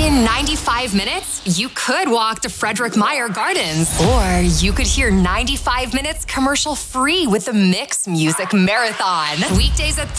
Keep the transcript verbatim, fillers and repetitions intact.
In ninety-five minutes, you could walk to Frederick Meyer Gardens, or you could hear ninety-five minutes commercial free with the Mix Music Marathon. Weekdays at